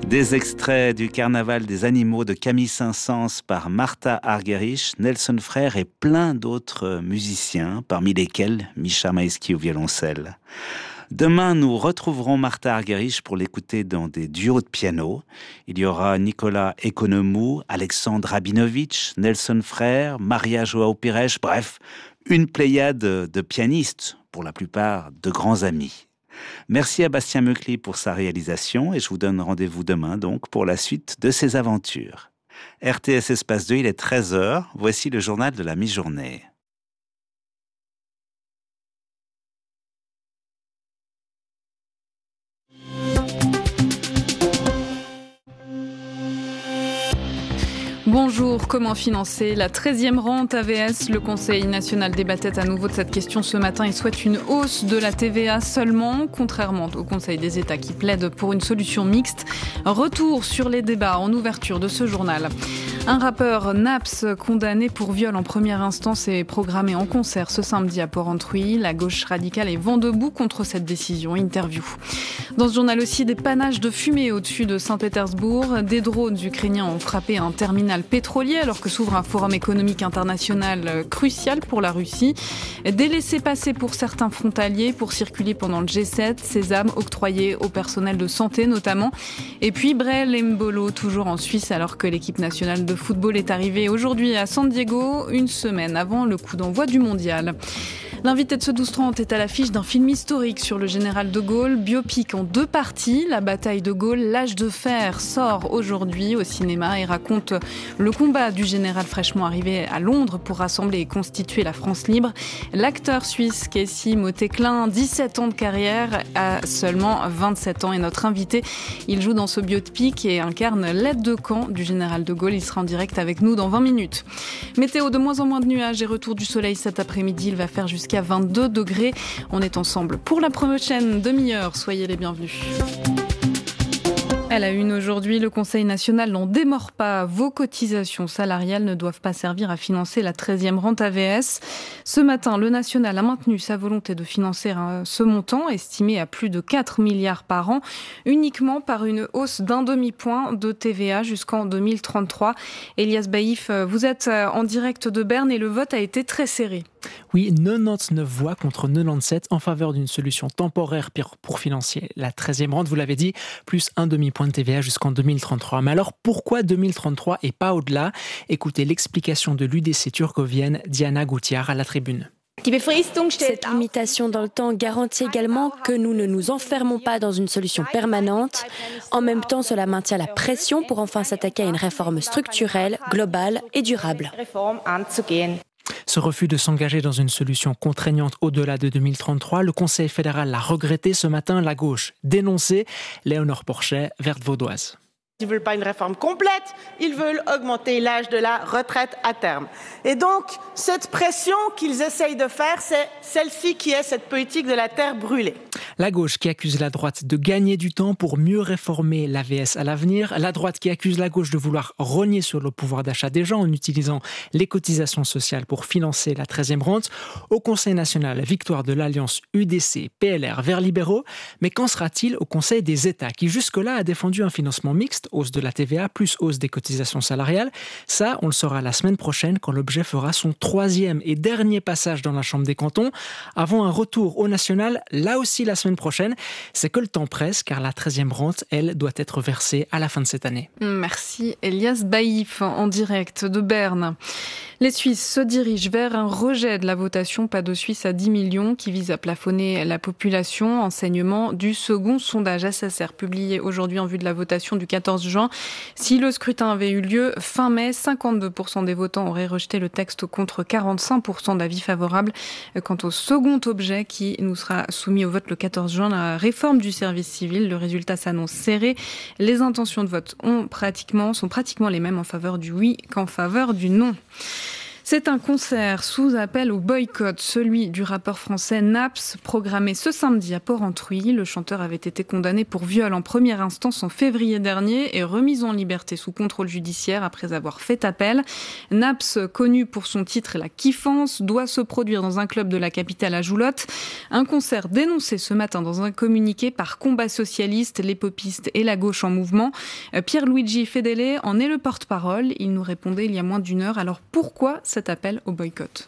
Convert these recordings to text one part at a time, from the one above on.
Des extraits du Carnaval des animaux de Camille Saint-Saëns par Martha Argerich, Nelson Frère et plein d'autres musiciens, parmi lesquels Mischa Maïski au violoncelle. Demain, nous retrouverons Martha Argerich pour l'écouter dans des duos de piano. Il y aura Nicolas Economou, Alexandre Rabinovitch, Nelson Frère, Maria Joao Pires, bref, une pléiade de pianistes, pour la plupart de grands amis. Merci à Bastien Meucli pour sa réalisation et je vous donne rendez-vous demain donc pour la suite de ses aventures. RTS Espace 2, il est 13h, voici le journal de la mi-journée. Bonjour, comment financer la 13e rente AVS? Le Conseil national débattait à nouveau de cette question ce matin et souhaite une hausse de la TVA seulement, contrairement au Conseil des États qui plaide pour une solution mixte. Retour sur les débats en ouverture de ce journal. Un rappeur, Naps, condamné pour viol en première instance est programmé en concert ce samedi à Porrentruy. La gauche radicale est vent debout contre cette décision. Interview. Dans ce journal aussi, des panaches de fumée au-dessus de Saint-Pétersbourg. Des drones ukrainiens ont frappé un terminal pétrolier alors que s'ouvre un forum économique international crucial pour la Russie. Des laissez-passer pour certains frontaliers pour circuler pendant le G7. Sésame octroyé au personnel de santé notamment. Et puis Brel Mbolo, toujours en Suisse alors que l'équipe nationale de football est arrivée aujourd'hui à San Diego, une semaine avant le coup d'envoi du mondial. L'invité de ce 12-30 est à l'affiche d'un film historique sur le général de Gaulle, biopic en 2 parties. La bataille de Gaulle, l'âge de fer, sort aujourd'hui au cinéma et raconte le combat du général fraîchement arrivé à Londres pour rassembler et constituer la France libre. L'acteur suisse Casey Motéclin, 17 ans de carrière, a seulement 27 ans. Et notre invité, il joue dans ce biopic et incarne l'aide de camp du général de Gaulle. Il sera en direct avec nous dans 20 minutes. Météo, de moins en moins de nuages et retour du soleil cet après-midi. Il va faire jusqu'à 22 degrés. On est ensemble pour la prochaine demi-heure. Soyez les bienvenus. À la une aujourd'hui, le Conseil national n'en démord pas. Vos cotisations salariales ne doivent pas servir à financer la 13e rente AVS. Ce matin, le national a maintenu sa volonté de financer ce montant, estimé à plus de 4 milliards par an, uniquement par une hausse d'un demi-point de TVA jusqu'en 2033. Elias Baïf, vous êtes en direct de Berne et le vote a été très serré. Oui, 99 voix contre 97 en faveur d'une solution temporaire pour financer la 13e rente, vous l'avez dit, plus un demi-point de TVA jusqu'en 2033. Mais alors, pourquoi 2033 et pas au-delà? Écoutez l'explication de l'UDC turcovienne Diana Goutiar à la tribune. Cette limitation dans le temps garantit également que nous ne nous enfermons pas dans une solution permanente. En même temps, cela maintient la pression pour enfin s'attaquer à une réforme structurelle, globale et durable. Ce refus de s'engager dans une solution contraignante au-delà de 2033, le Conseil fédéral l'a regretté ce matin, la gauche dénoncée. Léonore Porchet, Verte Vaudoise. Ils ne veulent pas une réforme complète, ils veulent augmenter l'âge de la retraite à terme. Et donc, cette pression qu'ils essayent de faire, c'est celle-ci qui est cette politique de la terre brûlée. La gauche qui accuse la droite de gagner du temps pour mieux réformer l'AVS à l'avenir. La droite qui accuse la gauche de vouloir rogner sur le pouvoir d'achat des gens en utilisant les cotisations sociales pour financer la 13e rente. Au Conseil national, victoire de l'alliance UDC, PLR, Verts libéraux. Mais qu'en sera-t-il au Conseil des États qui jusque-là a défendu un financement mixte, hausse de la TVA plus hausse des cotisations salariales? Ça, on le saura la semaine prochaine quand l'objet fera son 3e et dernier passage dans la Chambre des cantons. Avant un retour au national, là aussi la semaine prochaine. C'est que le temps presse car la 13e rente, elle, doit être versée à la fin de cette année. Merci Elias Baïf en direct de Berne. Les Suisses se dirigent vers un rejet de la votation Pas de Suisse à 10 millions qui vise à plafonner la population. Enseignement du second sondage SSR publié aujourd'hui en vue de la votation du 14 juin. Si le scrutin avait eu lieu fin mai, 52% des votants auraient rejeté le texte contre 45% d'avis favorables. Quant au second objet qui nous sera soumis au vote le 14 juin, la réforme du service civil, le résultat s'annonce serré. Les intentions de vote sont pratiquement les mêmes en faveur du oui qu'en faveur du non. C'est un concert sous appel au boycott, celui du rappeur français Naps, programmé ce samedi à Porrentruy. Le chanteur avait été condamné pour viol en première instance en février dernier et remis en liberté sous contrôle judiciaire après avoir fait appel. Naps, connu pour son titre La Kiffance, doit se produire dans un club de la capitale à Joulotte. Un concert dénoncé ce matin dans un communiqué par Combat Socialiste, les popistes et la gauche en mouvement. Pierluigi Fedele en est le porte-parole. Il nous répondait il y a moins d'une heure. Alors pourquoi cet appel au boycott?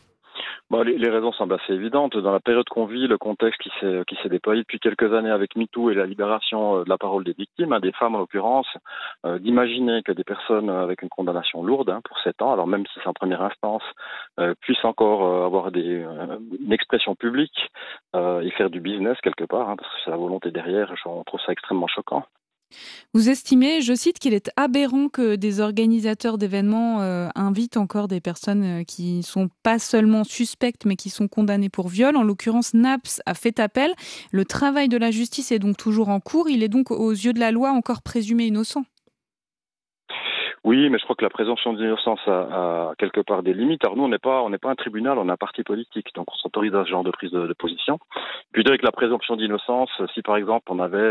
Les raisons semblent assez évidentes. Dans la période qu'on vit, le contexte qui s'est déployé depuis quelques années avec MeToo et la libération de la parole des victimes, des femmes en l'occurrence, d'imaginer que des personnes avec une condamnation lourde pour 7 ans, alors même si c'est en première instance, puissent encore avoir une expression publique et faire du business quelque part, parce que c'est la volonté derrière, on trouve ça extrêmement choquant. Vous estimez, je cite, qu'il est aberrant que des organisateurs d'événements invitent encore des personnes qui ne sont pas seulement suspectes mais qui sont condamnées pour viol. En l'occurrence, Naps a fait appel. Le travail de la justice est donc toujours en cours. Il est donc aux yeux de la loi encore présumé innocent. Oui, mais je crois que la présomption d'innocence a quelque part des limites. Alors nous, on n'est pas un tribunal, on est un parti politique, donc on s'autorise à ce genre de prise de position. Puis avec la présomption d'innocence, si par exemple on avait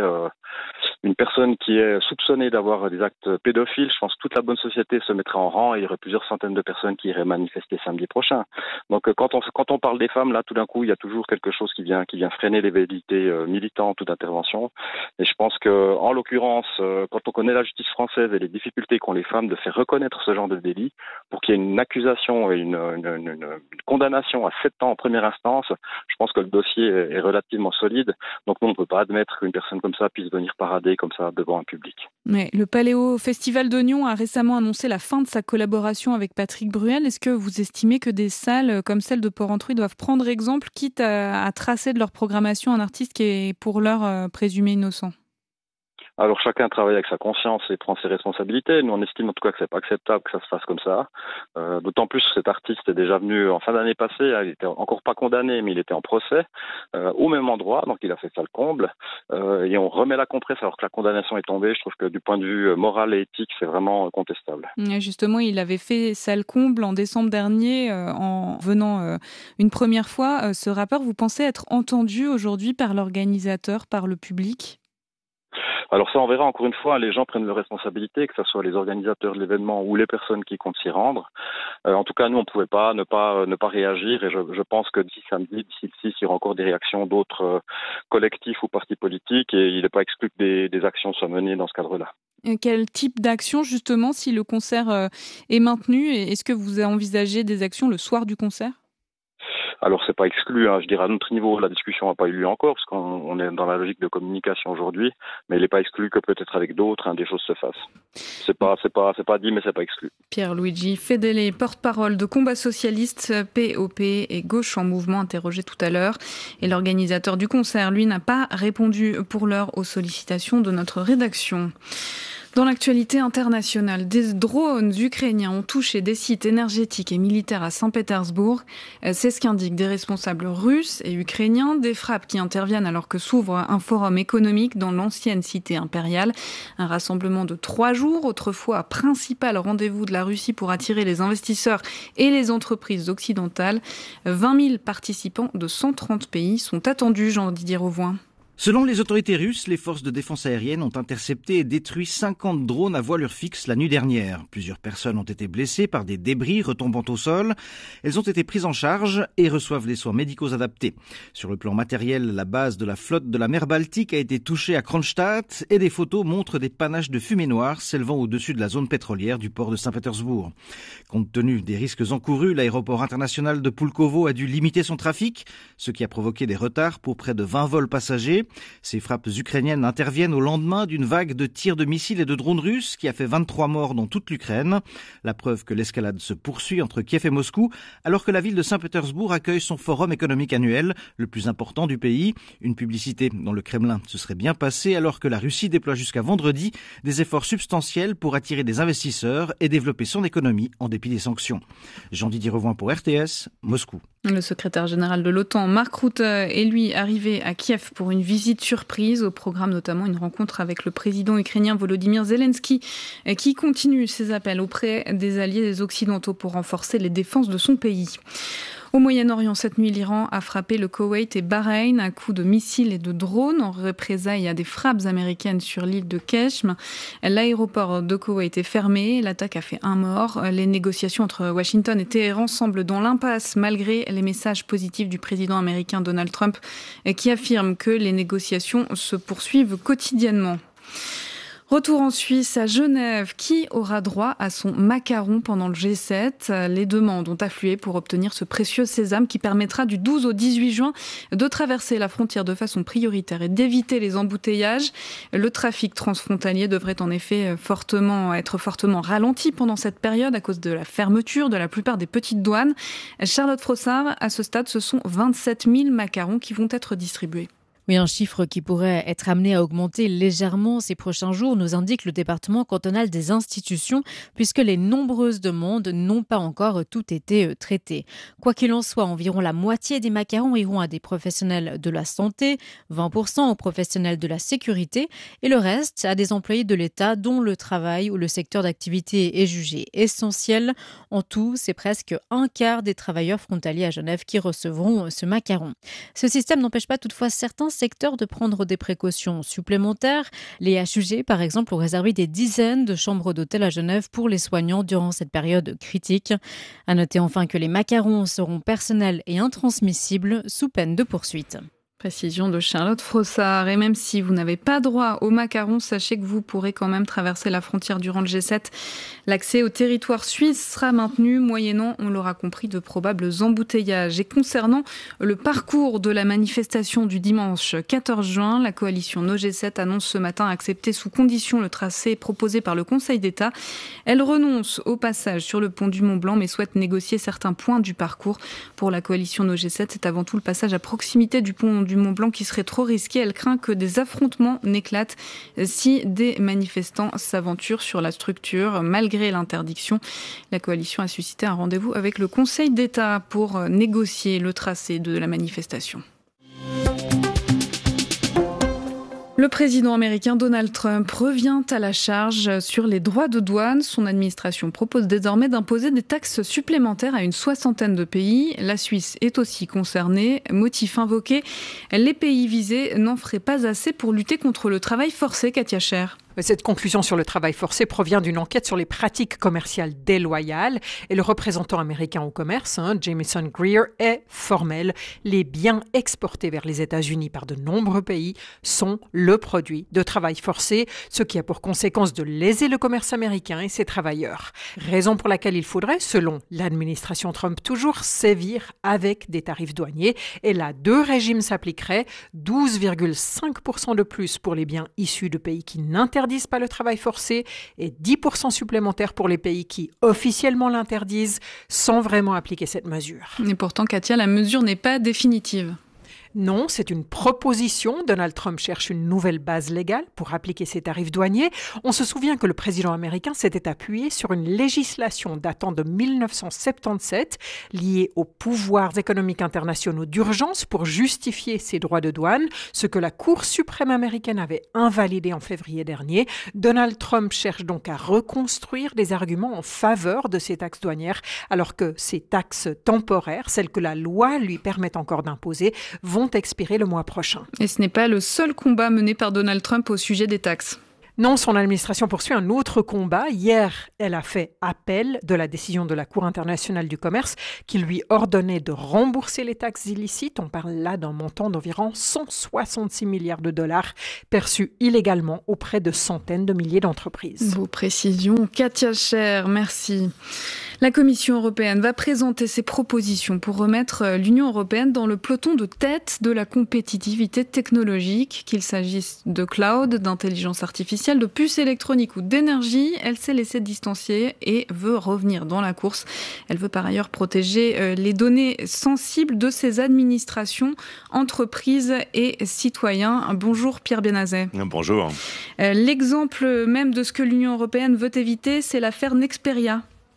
une personne qui est soupçonnée d'avoir des actes pédophiles, je pense que toute la bonne société se mettrait en rang et il y aurait plusieurs centaines de personnes qui iraient manifester samedi prochain. Donc quand on parle des femmes, là, tout d'un coup, il y a toujours quelque chose qui vient freiner les velléités militantes ou d'intervention. Et je pense que, en l'occurrence, quand on connaît la justice française et les difficultés qu'ont les femmes de faire reconnaître ce genre de délit, pour qu'il y ait une accusation et une condamnation à 7 ans en première instance, je pense que le dossier est relativement solide. Donc nous, on ne peut pas admettre qu'une personne comme ça puisse venir parader comme ça devant un public. Mais le Paléo Festival d'Oignon a récemment annoncé la fin de sa collaboration avec Patrick Bruel. Est-ce que vous estimez que des salles comme celle de Porrentruy doivent prendre exemple, quitte à tracer de leur programmation un artiste qui est pour l'heure présumé innocent? Alors chacun travaille avec sa conscience et prend ses responsabilités. Nous on estime en tout cas que c'est pas acceptable que ça se fasse comme ça. D'autant plus que cet artiste est déjà venu en fin d'année passée. Il était encore pas condamné, mais il était en procès au même endroit, donc il a fait ça le comble. Et on remet la compresse alors que la condamnation est tombée. Je trouve que du point de vue moral et éthique, c'est vraiment contestable. Justement, il avait fait ça le comble en décembre dernier en venant une première fois. Ce rappeur, vous pensez être entendu aujourd'hui par l'organisateur, par le public ? Alors ça, on verra encore une fois, les gens prennent leurs responsabilités, que ce soit les organisateurs de l'événement ou les personnes qui comptent s'y rendre. En tout cas, nous, on ne pouvait pas ne pas réagir et je pense que d'ici samedi, d'ici le 6, il y aura encore des réactions d'autres collectifs ou partis politiques et il n'est pas exclu que des actions soient menées dans ce cadre-là. Quel type d'action, justement, si le concert est maintenu? Est-ce que vous envisagez des actions le soir du concert? Alors c'est pas exclu, je dirais à notre niveau la discussion n'a pas eu lieu encore parce qu'on est dans la logique de communication aujourd'hui, mais il n'est pas exclu que peut-être avec d'autres des choses se fassent. C'est pas dit mais c'est pas exclu. Pierluigi Fedele, porte-parole de Combat Socialiste, POP et Gauche en Mouvement, interrogé tout à l'heure. Et l'organisateur du concert, lui, n'a pas répondu pour l'heure aux sollicitations de notre rédaction. Dans l'actualité internationale, des drones ukrainiens ont touché des sites énergétiques et militaires à Saint-Pétersbourg. C'est ce qu'indiquent des responsables russes et ukrainiens. Des frappes qui interviennent alors que s'ouvre un forum économique dans l'ancienne cité impériale. Un rassemblement de 3 jours, autrefois principal rendez-vous de la Russie pour attirer les investisseurs et les entreprises occidentales. 20 000 participants de 130 pays sont attendus, Jean-Didier Rauvoin. Selon les autorités russes, les forces de défense aérienne ont intercepté et détruit 50 drones à voilure fixe la nuit dernière. Plusieurs personnes ont été blessées par des débris retombant au sol. Elles ont été prises en charge et reçoivent les soins médicaux adaptés. Sur le plan matériel, la base de la flotte de la mer Baltique a été touchée à Kronstadt et des photos montrent des panaches de fumée noire s'élevant au-dessus de la zone pétrolière du port de Saint-Pétersbourg. Compte tenu des risques encourus, l'aéroport international de Pulkovo a dû limiter son trafic, ce qui a provoqué des retards pour près de 20 vols passagers. Ces frappes ukrainiennes interviennent au lendemain d'une vague de tirs de missiles et de drones russes qui a fait 23 morts dans toute l'Ukraine. La preuve que l'escalade se poursuit entre Kiev et Moscou, alors que la ville de Saint-Pétersbourg accueille son forum économique annuel, le plus important du pays. Une publicité dans le Kremlin se serait bien passée alors que la Russie déploie jusqu'à vendredi des efforts substantiels pour attirer des investisseurs et développer son économie en dépit des sanctions. Jean-Didier Rauvoin pour RTS, Moscou. Le secrétaire général de l'OTAN, Mark Rutte, est lui arrivé à Kiev pour une visite surprise. Au programme notamment une rencontre avec le président ukrainien Volodymyr Zelensky, qui continue ses appels auprès des alliés des Occidentaux pour renforcer les défenses de son pays. Au Moyen-Orient, cette nuit, l'Iran a frappé le Koweït et Bahreïn à coups de missiles et de drones en représailles à des frappes américaines sur l'île de Keshm. L'aéroport de Koweït est fermé. L'attaque a fait un mort. Les négociations entre Washington et Téhéran semblent dans l'impasse malgré les messages positifs du président américain Donald Trump qui affirme que les négociations se poursuivent quotidiennement. Retour en Suisse, à Genève. Qui aura droit à son macaron pendant le G7 ? Les demandes ont afflué pour obtenir ce précieux sésame qui permettra du 12 au 18 juin de traverser la frontière de façon prioritaire et d'éviter les embouteillages. Le trafic transfrontalier devrait en effet être fortement ralenti pendant cette période à cause de la fermeture de la plupart des petites douanes. Charlotte Frossard, à ce stade, ce sont 27 000 macarons qui vont être distribués. Oui, un chiffre qui pourrait être amené à augmenter légèrement ces prochains jours, nous indique le département cantonal des institutions, puisque les nombreuses demandes n'ont pas encore tout été traitées. Quoi qu'il en soit, environ la moitié des macarons iront à des professionnels de la santé, 20% aux professionnels de la sécurité et le reste à des employés de l'État dont le travail ou le secteur d'activité est jugé essentiel. En tout, c'est presque un quart des travailleurs frontaliers à Genève qui recevront ce macaron. Ce système n'empêche pas toutefois certains secteurs de prendre des précautions supplémentaires. Les HUG, par exemple, ont réservé des dizaines de chambres d'hôtel à Genève pour les soignants durant cette période critique. À noter enfin que les macarons seront personnels et intransmissibles sous peine de poursuite. Précision de Charlotte Frossard. Et même si vous n'avez pas droit aux macarons, sachez que vous pourrez quand même traverser la frontière durant le G7. L'accès au territoire suisse sera maintenu, moyennant, on l'aura compris, de probables embouteillages. Et concernant le parcours de la manifestation du dimanche 14 juin, la coalition No G7 annonce ce matin accepter sous condition le tracé proposé par le Conseil d'État. Elle renonce au passage sur le pont du Mont-Blanc, mais souhaite négocier certains points du parcours. Pour la coalition No G7, c'est avant tout le passage à proximité du pont du Mont-Blanc qui serait trop risqué. Elle craint que des affrontements n'éclatent si des manifestants s'aventurent sur la structure. Malgré l'interdiction, la coalition a suscité un rendez-vous avec le Conseil d'État pour négocier le tracé de la manifestation. Le président américain Donald Trump revient à la charge sur les droits de douane. Son administration propose désormais d'imposer des taxes supplémentaires à une soixantaine de pays. La Suisse est aussi concernée. Motif invoqué, les pays visés n'en feraient pas assez pour lutter contre le travail forcé, Katia Scher. Cette conclusion sur le travail forcé provient d'une enquête sur les pratiques commerciales déloyales et le représentant américain au commerce, Jamieson Greer, est formel. Les biens exportés vers les États-Unis par de nombreux pays sont le produit de travail forcé, ce qui a pour conséquence de léser le commerce américain et ses travailleurs. Raison pour laquelle il faudrait, selon l'administration Trump toujours, sévir avec des tarifs douaniers. Et là, deux régimes s'appliqueraient, 12,5% de plus pour les biens issus de pays qui n'interdisent pas le travail forcé et 10% supplémentaires pour les pays qui officiellement l'interdisent sans vraiment appliquer cette mesure. Et pourtant, Katia, la mesure n'est pas définitive. Non, c'est une proposition. Donald Trump cherche une nouvelle base légale pour appliquer ses tarifs douaniers. On se souvient que le président américain s'était appuyé sur une législation datant de 1977 liée aux pouvoirs économiques internationaux d'urgence pour justifier ses droits de douane, ce que la Cour suprême américaine avait invalidé en février dernier. Donald Trump cherche donc à reconstruire des arguments en faveur de ces taxes douanières, alors que ces taxes temporaires, celles que la loi lui permet encore d'imposer, vont expirer le mois prochain. Et ce n'est pas le seul combat mené par Donald Trump au sujet des taxes. Non, son administration poursuit un autre combat. Hier, elle a fait appel de la décision de la Cour internationale du commerce qui lui ordonnait de rembourser les taxes illicites. On parle là d'un montant d'environ 166 milliards de dollars perçus illégalement auprès de centaines de milliers d'entreprises. Vos précisions, Katia Scher, merci. La Commission européenne va présenter ses propositions pour remettre l'Union européenne dans le peloton de tête de la compétitivité technologique, qu'il s'agisse de cloud, d'intelligence artificielle, de puces électroniques ou d'énergie. Elle s'est laissée distancier et veut revenir dans la course. Elle veut par ailleurs protéger les données sensibles de ses administrations, entreprises et citoyens. Bonjour Pierre Benazet. Bonjour. L'exemple même de ce que l'Union européenne veut éviter, c'est l'affaire Nexperia.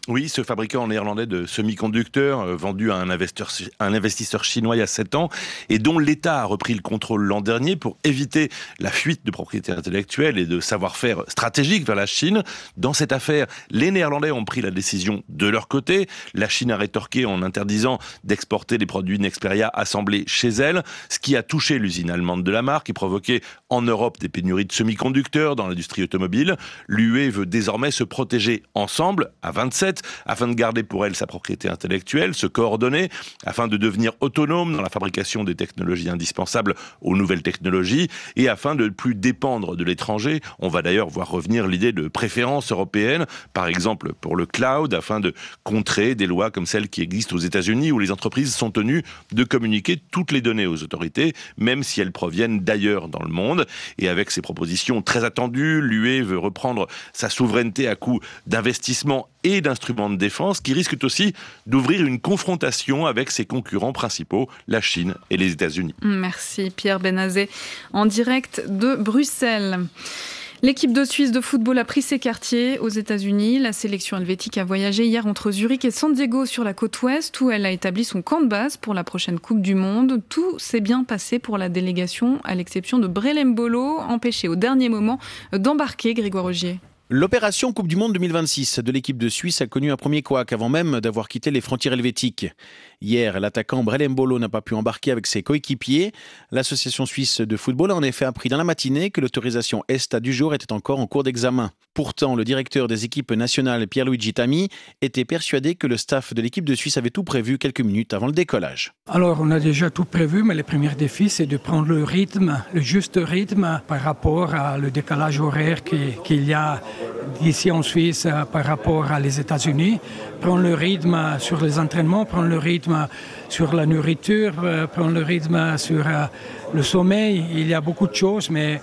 Oui, ce fabricant néerlandais de semi-conducteurs vendu à un investisseur chinois il y a 7 ans et dont l'État a repris le contrôle l'an dernier pour éviter la fuite de propriété intellectuelle et de savoir-faire stratégique vers la Chine. Dans cette affaire, les Néerlandais ont pris la décision de leur côté. La Chine a rétorqué en interdisant d'exporter des produits Nexperia assemblés chez elle, ce qui a touché l'usine allemande de la marque et provoqué en Europe des pénuries de semi-conducteurs dans l'industrie automobile. L'UE veut désormais se protéger ensemble, à 27, afin de garder pour elle sa propriété intellectuelle, se coordonner, afin de devenir autonome dans la fabrication des technologies indispensables aux nouvelles technologies et afin de ne plus dépendre de l'étranger. On va d'ailleurs voir revenir l'idée de préférence européenne, par exemple pour le cloud, afin de contrer des lois comme celles qui existent aux États-Unis où les entreprises sont tenues de communiquer toutes les données aux autorités, même si elles proviennent d'ailleurs dans le monde. Et avec ces propositions très attendues, l'UE veut reprendre sa souveraineté à coup d'investissement et d'instruments de défense qui risquent aussi d'ouvrir une confrontation avec ses concurrents principaux, la Chine et les États-Unis. Merci Pierre Benazet, en direct de Bruxelles. L'équipe de Suisse de football a pris ses quartiers aux États-Unis. La sélection helvétique a voyagé hier entre Zurich et San Diego sur la côte ouest où elle a établi son camp de base pour la prochaine Coupe du Monde. Tout s'est bien passé pour la délégation, à l'exception de Brelem Bolo, empêché au dernier moment d'embarquer, Grégoire Augier. L'opération Coupe du Monde 2026 de l'équipe de Suisse a connu un premier couac avant même d'avoir quitté les frontières helvétiques. Hier, l'attaquant Brelem Bolo n'a pas pu embarquer avec ses coéquipiers. L'association suisse de football a en effet appris dans la matinée que l'autorisation ESTA du jour était encore en cours d'examen. Pourtant, le directeur des équipes nationales, Pierluigi Tami, était persuadé que le staff de l'équipe de Suisse avait tout prévu quelques minutes avant le décollage. Alors, on a déjà tout prévu, mais le premier défi, c'est de prendre le rythme, le juste rythme par rapport à le décalage horaire qu'il y a d'ici en Suisse par rapport à les États-Unis. Prendre le rythme sur les entraînements, prendre le rythme sur la nourriture, prendre le rythme sur le sommeil. Il y a beaucoup de choses, mais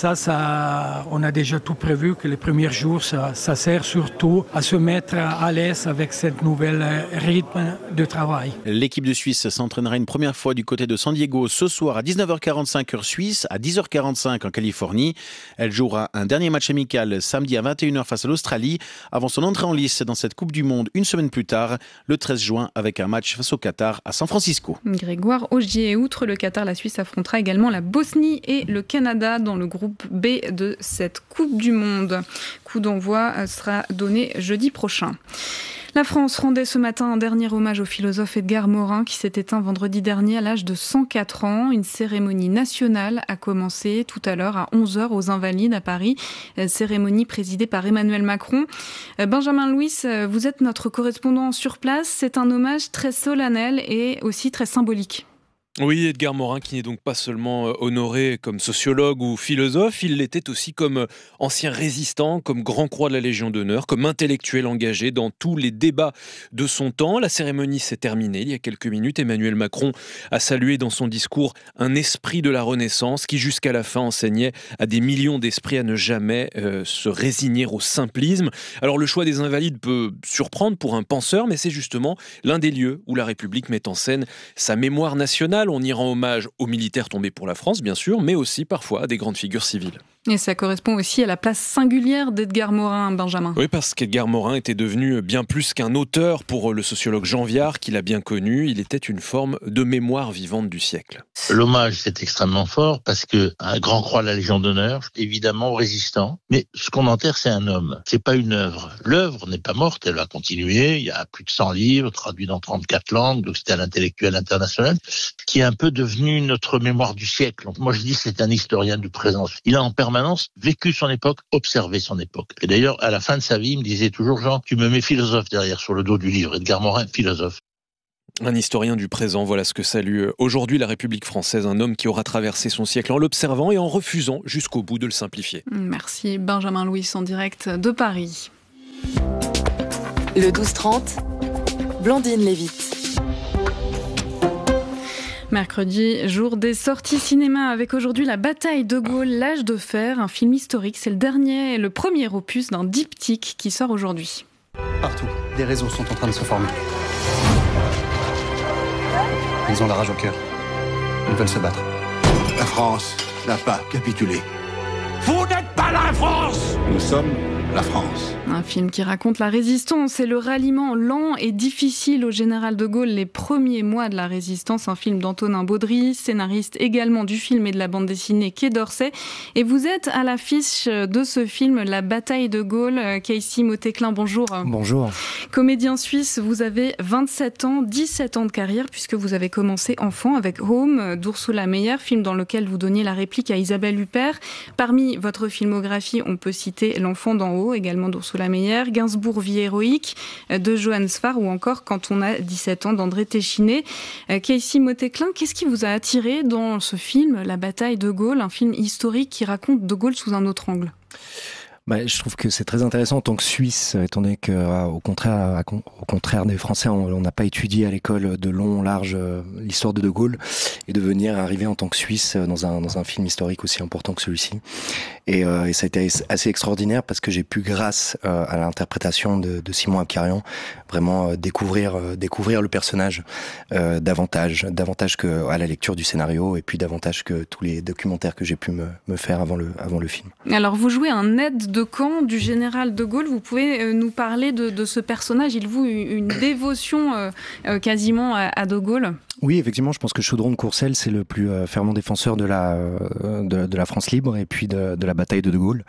ça, on a déjà tout prévu que les premiers jours, ça sert surtout à se mettre à l'aise avec cette nouvelle rythme de travail. L'équipe de Suisse s'entraînera une première fois du côté de San Diego ce soir à 19h45 heure suisse, à 10h45 en Californie. Elle jouera un dernier match amical samedi à 21h face à l'Australie, avant son entrée en lice dans cette Coupe du Monde une semaine plus tard, le 13 juin, avec un match face au Qatar à San Francisco. Grégoire Augier, outre le Qatar, la Suisse affrontera également la Bosnie et le Canada dans le groupe B de cette Coupe du Monde. Coup d'envoi sera donné jeudi prochain. La France rendait ce matin un dernier hommage au philosophe Edgar Morin qui s'est éteint vendredi dernier à l'âge de 104 ans. Une cérémonie nationale a commencé tout à l'heure à 11h aux Invalides à Paris. Cérémonie présidée par Emmanuel Macron. Benjamin Louis, vous êtes notre correspondant sur place. C'est un hommage très solennel et aussi très symbolique. Oui, Edgar Morin qui n'est donc pas seulement honoré comme sociologue ou philosophe, il l'était aussi comme ancien résistant, comme grand croix de la Légion d'honneur, comme intellectuel engagé dans tous les débats de son temps. La cérémonie s'est terminée il y a quelques minutes. Emmanuel Macron a salué dans son discours un esprit de la Renaissance qui jusqu'à la fin enseignait à des millions d'esprits à ne jamais se résigner au simplisme. Alors le choix des Invalides peut surprendre pour un penseur, mais c'est justement l'un des lieux où la République met en scène sa mémoire nationale. On y rend hommage aux militaires tombés pour la France, bien sûr, mais aussi parfois à des grandes figures civiles. Et ça correspond aussi à la place singulière d'Edgar Morin, Benjamin. Oui, parce qu'Edgar Morin était devenu bien plus qu'un auteur pour le sociologue Jean Viard, qui l'a bien connu. Il était une forme de mémoire vivante du siècle. L'hommage, c'est extrêmement fort parce que un grand croix de la Légion d'honneur, évidemment résistant. Mais ce qu'on enterre, c'est un homme. C'est pas une œuvre. L'œuvre n'est pas morte, elle va continuer. Il y a plus de 100 livres traduits dans 34 langues, donc c'était un intellectuel international qui est un peu devenu notre mémoire du siècle. Donc moi, je dis c'est un historien du présent. Il a en permanence vécu son époque, observé son époque. Et d'ailleurs, à la fin de sa vie, il me disait toujours, Jean, tu me mets philosophe derrière sur le dos du livre. Edgar Morin, philosophe. Un historien du présent, voilà ce que salue aujourd'hui la République française, un homme qui aura traversé son siècle en l'observant et en refusant jusqu'au bout de le simplifier. Merci Benjamin Louis en direct de Paris. Le 12-30, Blandine Lévite. Mercredi, jour des sorties cinéma avec aujourd'hui La bataille de Gaulle, l'âge de fer, un film historique. C'est le premier opus d'un diptyque qui sort aujourd'hui. Partout, des réseaux sont en train de se former. Ils ont la rage au cœur. Ils veulent se battre. La France n'a pas capitulé. Vous n'êtes pas la France! Nous sommes la France. Un film qui raconte la résistance et le ralliement lent et difficile au général de Gaulle les premiers mois de la résistance. Un film d'Antonin Baudry, scénariste également du film et de la bande dessinée Quai d'Orsay. Et vous êtes à l'affiche de ce film, La bataille de Gaulle. Casey Motéclin, bonjour. Bonjour. Comédien suisse, vous avez 27 ans, 17 ans de carrière puisque vous avez commencé enfant avec Home d'Ursula Meyer, film dans lequel vous donniez la réplique à Isabelle Huppert. Parmi votre filmographie, on peut citer L'enfant d'en haut, également d'Ursula Meyer, Gainsbourg, Vie héroïque de Johann Sfar ou encore Quand on a 17 ans d'André Téchiné. Casey Motéclin, qu'est-ce qui vous a attiré dans ce film, La bataille de Gaulle, un film historique qui raconte de Gaulle sous un autre angle ? Je trouve que c'est très intéressant en tant que Suisse, étant donné qu'au contraire des Français, on n'a pas étudié à l'école de long, large l'histoire de Gaulle, et de venir arriver en tant que Suisse dans un film historique aussi important que celui-ci. Et ça a été assez extraordinaire parce que j'ai pu, grâce à l'interprétation de Simon Abkarian, vraiment découvrir le personnage davantage que à la lecture du scénario, et puis davantage que tous les documentaires que j'ai pu me faire avant le film. Alors vous jouez un aide de camp du général de Gaulle. Vous pouvez nous parler de ce personnage. Il voue une dévotion quasiment à de Gaulle. Oui, effectivement, je pense que Chaudron de Courcelles, c'est le plus fervent défenseur de la France libre et puis de la bataille de Gaulle.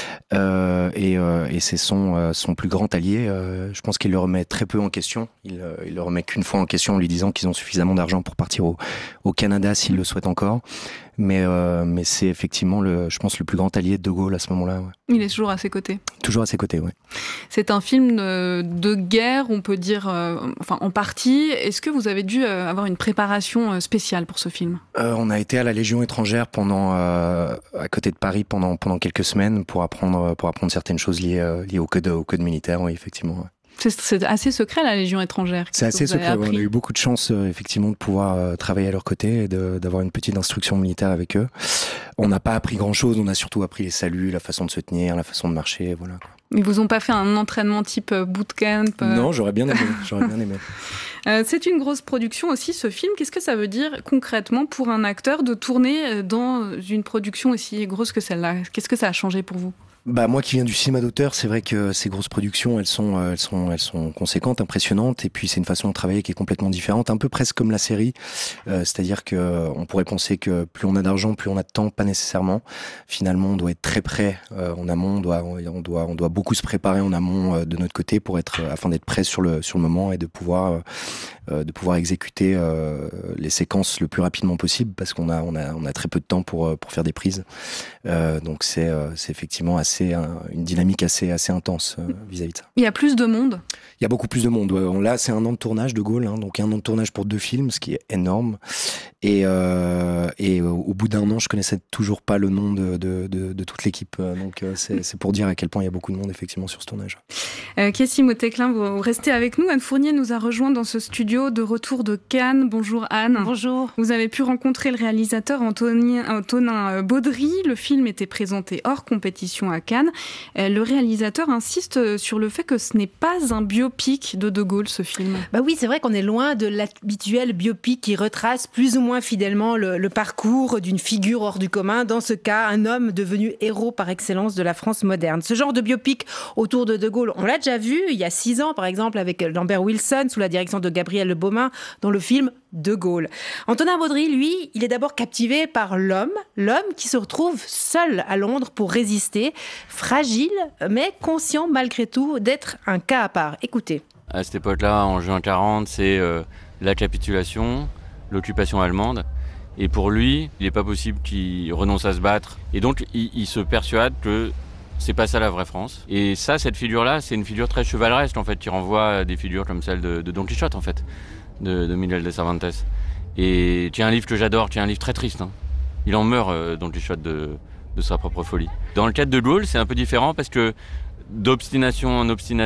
Et c'est son plus grand allié. Je pense qu'il le remet très peu en question. Il le remet qu'une fois en question en lui disant qu'ils ont suffisamment d'argent pour partir au Canada s'ils le souhaitent encore. Mais c'est effectivement, je pense, le plus grand allié de Gaulle à ce moment-là. Ouais. Il est toujours à ses côtés. Toujours à ses côtés, oui. C'est un film de guerre, on peut dire, en partie. Est-ce que vous avez dû avoir une préparation spéciale pour ce film ? On a été à la Légion étrangère à côté de Paris pendant quelques semaines pour apprendre certaines choses liées au code militaire, oui, effectivement. Ouais. C'est assez secret, la Légion étrangère. C'est assez secret. On a eu beaucoup de chance, effectivement, de pouvoir travailler à leur côté et d'avoir une petite instruction militaire avec eux. On n'a pas appris grand-chose, on a surtout appris les saluts, la façon de se tenir, la façon de marcher, voilà. Ils vous ont pas fait un entraînement type bootcamp Non, j'aurais bien aimé. C'est une grosse production aussi, ce film. Qu'est-ce que ça veut dire concrètement pour un acteur de tourner dans une production aussi grosse que celle-là ? Qu'est-ce que ça a changé pour vous ? Moi qui viens du cinéma d'auteur, c'est vrai que ces grosses productions, elles sont conséquentes, impressionnantes, et puis c'est une façon de travailler qui est complètement différente, un peu presque comme la série, c'est-à-dire que on pourrait penser que plus on a d'argent, plus on a de temps, pas nécessairement. Finalement, on doit être très prêt en amont, on doit beaucoup se préparer en amont de notre côté afin d'être prêt sur le moment et de pouvoir exécuter les séquences le plus rapidement possible, parce qu'on a très peu de temps pour faire des prises. Donc c'est effectivement une dynamique assez intense vis-à-vis de ça. Il y a plus de monde ? Il y a beaucoup plus de monde. Là, c'est un an de tournage de Gaulle, donc un an de tournage pour 2 films, ce qui est énorme. Et au bout d'un an, je connaissais toujours pas le nom de toute l'équipe. Donc c'est pour dire à quel point il y a beaucoup de monde effectivement sur ce tournage. Casey Motéclin, vous restez avec nous. Anne Fournier nous a rejoint dans ce studio de retour de Cannes. Bonjour Anne. Bonjour. Vous avez pu rencontrer le réalisateur Antonin Baudry. Le film était présenté hors compétition à Cannes. Le réalisateur insiste sur le fait que ce n'est pas un biopic de Gaulle, ce film. Oui, c'est vrai qu'on est loin de l'habituel biopic qui retrace plus ou moins fidèlement le parcours d'une figure hors du commun. Dans ce cas, un homme devenu héros par excellence de la France moderne. Ce genre de biopic autour de Gaulle, on l'a déjà vu il y a 6 ans, par exemple, avec Lambert Wilson, sous la direction de Gabriel Le Baumin, dans le film De Gaulle. Antonin Baudry, lui, il est d'abord captivé par l'homme qui se retrouve seul à Londres pour résister, fragile, mais conscient malgré tout d'être un cas à part. Écoutez. À cette époque-là, en juin 40, c'est la capitulation, l'occupation allemande. Et pour lui, il n'est pas possible qu'il renonce à se battre. Et donc, il se persuade que c'est pas ça la vraie France. Et ça, cette figure-là, c'est une figure très chevaleresque, en fait, qui renvoie à des figures comme celle de Don Quichotte, en fait, de Miguel de Cervantes. Et qui est un livre que j'adore, qui est un livre très triste. Il en meurt, Don Quichotte, de sa propre folie. Dans le cadre de Gaulle, c'est un peu différent parce que d'obstination en obstination,